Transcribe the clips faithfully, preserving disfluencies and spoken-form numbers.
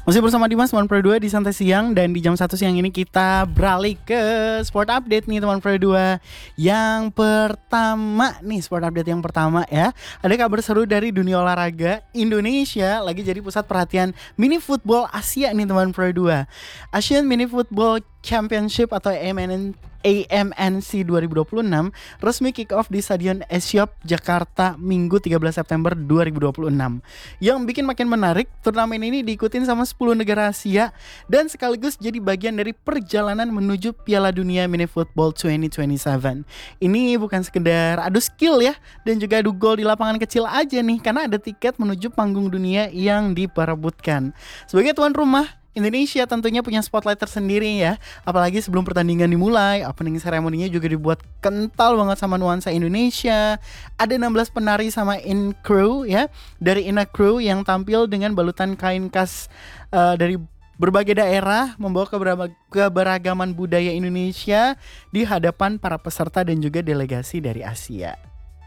Masih bersama Dimas, teman Pro dua di Santai Siang. Dan di jam satu siang ini kita beralih ke Sport Update nih teman Pro dua. Yang pertama nih, Sport Update yang pertama ya. Ada kabar seru dari dunia olahraga. Indonesia lagi jadi pusat perhatian mini football Asia nih teman Pro dua. Asian Mini Football Championship atau A M N A M N C dua ribu dua puluh enam resmi kick off di Stadion Esiop Jakarta Minggu tiga belas September dua ribu dua puluh enam. Yang bikin makin menarik, turnamen ini diikutin sama sepuluh negara Asia dan sekaligus jadi bagian dari perjalanan menuju Piala Dunia Mini Football dua ribu dua puluh tujuh. Ini bukan sekedar adu skill ya, dan juga adu gol di lapangan kecil aja nih, karena ada tiket menuju panggung dunia yang diperebutkan. Sebagai tuan rumah, Indonesia tentunya punya spotlight tersendiri ya. Apalagi sebelum pertandingan dimulai, opening ceremony-nya juga dibuat kental banget sama nuansa Indonesia. Ada enam belas penari sama in crew ya, dari Ina Crew yang tampil dengan balutan kain khas uh, dari berbagai daerah, membawa keberagaman budaya Indonesia di hadapan para peserta dan juga delegasi dari Asia.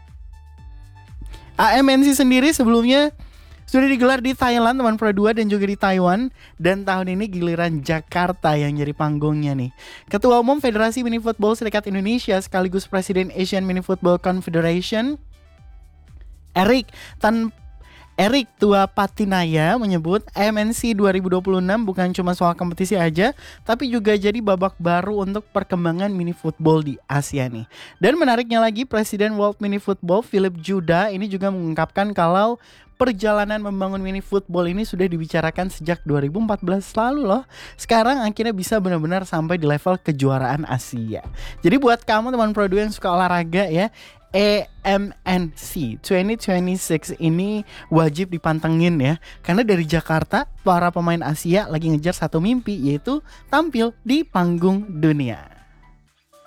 A M N C sendiri sebelumnya sudah digelar di Thailand teman Pro dua dan juga di Taiwan, dan tahun ini giliran Jakarta yang jadi panggungnya nih. Ketua Umum Federasi Mini Football Serikat Indonesia sekaligus Presiden Asian Mini Football Confederation Erik Tan Erik Tua Patinaya menyebut A M N C dua ribu dua puluh enam bukan cuma soal kompetisi aja, tapi juga jadi babak baru untuk perkembangan mini football di Asia nih. Dan menariknya lagi, Presiden World Mini Football Philip Judah ini juga mengungkapkan kalau perjalanan membangun mini football ini sudah dibicarakan sejak dua ribu empat belas lalu loh. Sekarang akhirnya bisa benar-benar sampai di level kejuaraan Asia. Jadi buat kamu teman Pro dua yang suka olahraga ya, A M N C dua ribu dua puluh enam ini wajib dipantengin ya, karena dari Jakarta para pemain Asia lagi ngejar satu mimpi, yaitu tampil di panggung dunia.